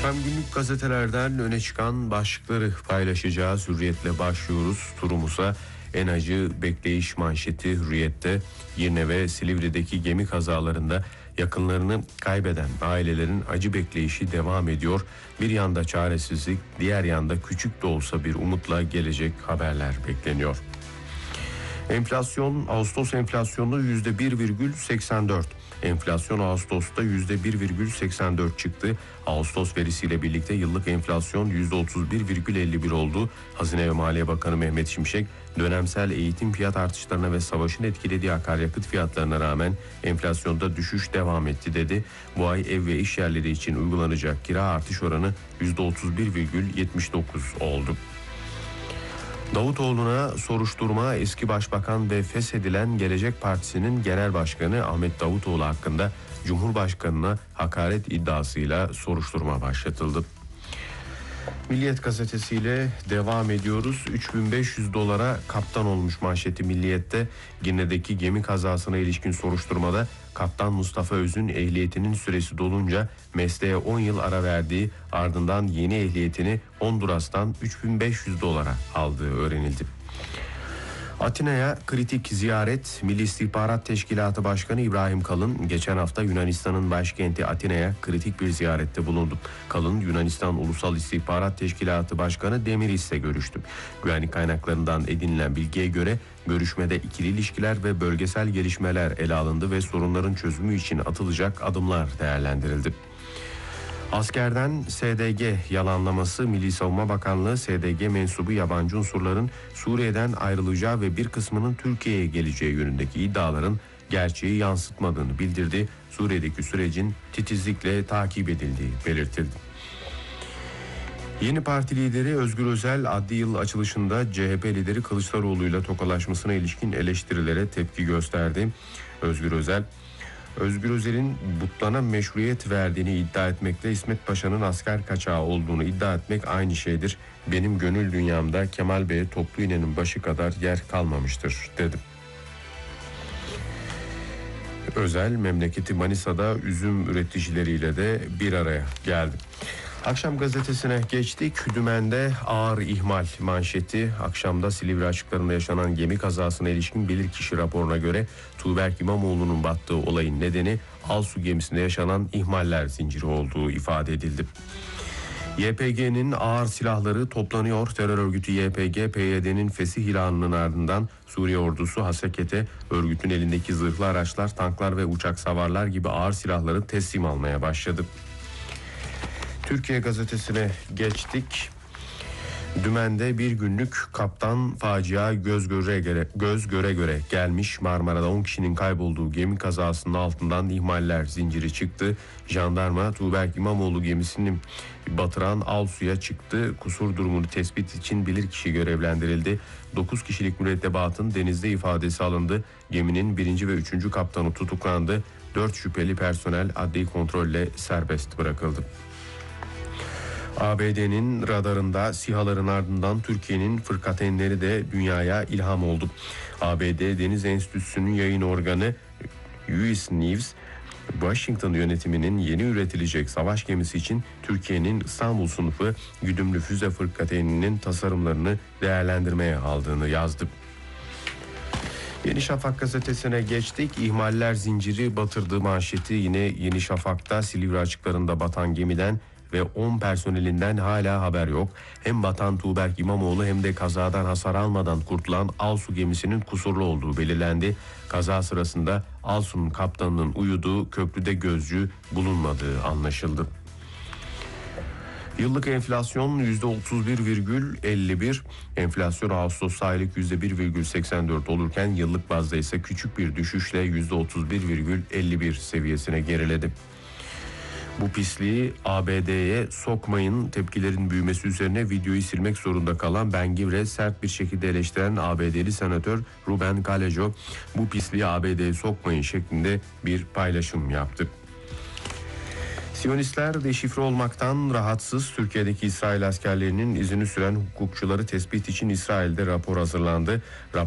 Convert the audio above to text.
Efendim günlük gazetelerden öne çıkan başlıkları paylaşacağız. Hürriyet'le başlıyoruz turumuza. En acı bekleyiş manşeti Hürriyet'te. Girne ve Silivri'deki gemi kazalarında yakınlarını kaybeden ailelerin acı bekleyişi devam ediyor. Bir yanda çaresizlik, diğer yanda küçük de olsa bir umutla gelecek haberler bekleniyor. Enflasyon, Ağustos enflasyonu %1,84. Enflasyon Ağustos'ta %1,84 çıktı. Ağustos verisiyle birlikte yıllık enflasyon %31,51 oldu. Hazine ve Maliye Bakanı Mehmet Şimşek, dönemsel eğitim fiyat artışlarına ve savaşın etkilediği akaryakıt fiyatlarına rağmen enflasyonda düşüş devam etti dedi. Bu ay ev ve iş yerleri için uygulanacak kira artış oranı %31,79 oldu. Davutoğlu'na soruşturma eski başbakan ve feshedilen Gelecek Partisi'nin genel başkanı Ahmet Davutoğlu hakkında Cumhurbaşkanı'na hakaret iddiasıyla soruşturma başlatıldı. Milliyet gazetesiyle devam ediyoruz. 3500 dolara kaptan olmuş manşeti Milliyet'te. Girne'deki gemi kazasına ilişkin soruşturmada Kaptan Mustafa Öz'ün ehliyetinin süresi dolunca mesleğe 10 yıl ara verdiği, ardından yeni ehliyetini Honduras'tan 3500 dolara aldığı öğrenildi. Atina'ya kritik ziyaret. Milli İstihbarat Teşkilatı Başkanı İbrahim Kalın geçen hafta Yunanistan'ın başkenti Atina'ya kritik bir ziyarette bulundu. Kalın, Yunanistan Ulusal İstihbarat Teşkilatı Başkanı Demiris'le görüştü. Güvenlik kaynaklarından edinilen bilgiye göre görüşmede ikili ilişkiler ve bölgesel gelişmeler ele alındı ve sorunların çözümü için atılacak adımlar değerlendirildi. Askerden SDG yalanlaması. Milli Savunma Bakanlığı SDG mensubu yabancı unsurların Suriye'den ayrılacağı ve bir kısmının Türkiye'ye geleceği yönündeki iddiaların gerçeği yansıtmadığını bildirdi. Suriye'deki sürecin titizlikle takip edildiği belirtildi. Yeni Parti lideri Özgür Özel adli yıl açılışında CHP lideri Kılıçdaroğlu'yla tokalaşmasına ilişkin eleştirilere tepki gösterdi. Özgür Özel'in Butlan'a meşruiyet verdiğini iddia etmekle İsmet Paşa'nın asker kaçağı olduğunu iddia etmek aynı şeydir. Benim gönül dünyamda Kemal Bey'e toplu iğnenin başı kadar yer kalmamıştır dedi. Özel memleketi Manisa'da üzüm üreticileriyle de bir araya geldi. Akşam gazetesine geçtik. Dümen'de ağır ihmal manşeti. Akşamda Silivri açıklarında yaşanan gemi kazasına ilişkin bilirkişi raporuna göre Tuğberk İmamoğlu'nun battığı olayın nedeni Alsu gemisinde yaşanan ihmaller zinciri olduğu ifade edildi. YPG'nin ağır silahları toplanıyor. Terör örgütü YPG, PYD'nin fesih ilanının ardından Suriye ordusu Haseket'e örgütün elindeki zırhlı araçlar, tanklar ve uçak savarlar gibi ağır silahları teslim almaya başladı. Türkiye gazetesine geçtik. Dümen'de bir günlük kaptan facia göz göre göre gelmiş. Marmara'da 10 kişinin kaybolduğu gemi kazasının altından ihmaller zinciri çıktı. Jandarma Tuğberk İmamoğlu gemisini batıran Alsu'ya çıktı. Kusur durumunu tespit için bilirkişi görevlendirildi. 9 kişilik mürettebatın denizde ifadesi alındı. Geminin 1. ve 3. kaptanı tutuklandı. 4 şüpheli personel adli kontrolle serbest bırakıldı. ABD'nin radarında SİHA'ların ardından Türkiye'nin fırkateynleri de dünyaya ilham oldu. ABD Deniz Enstitüsü'nün yayın organı US News, Washington yönetiminin yeni üretilecek savaş gemisi için Türkiye'nin İstanbul sınıfı güdümlü füze fırkateyninin tasarımlarını değerlendirmeye aldığını yazdı. Yeni Şafak gazetesine geçtik. İhmaller zinciri batırdığı manşeti yine Yeni Şafak'ta. Silivri açıklarında batan gemiden ve 10 personelinden hala haber yok. Hem batan Tuğberk İmamoğlu hem de kazadan hasar almadan kurtulan Alsu gemisinin kusurlu olduğu belirlendi. Kaza sırasında Alsu'nun kaptanının uyuduğu köprüde gözcü bulunmadığı anlaşıldı. Yıllık enflasyon %31,51. Enflasyon Ağustos aylık %1,84 olurken yıllık bazda ise küçük bir düşüşle %31,51 seviyesine geriledi. Bu pisliği ABD'ye sokmayın tepkilerin büyümesi üzerine videoyu silmek zorunda kalan Ben Gvir sert bir şekilde eleştiren ABD'li senatör Ruben Kalejo, bu pisliği ABD'ye sokmayın şeklinde bir paylaşım yaptı. Siyonistler deşifre olmaktan rahatsız. Türkiye'deki İsrail askerlerinin izini süren hukukçuları tespit için İsrail'de rapor hazırlandı.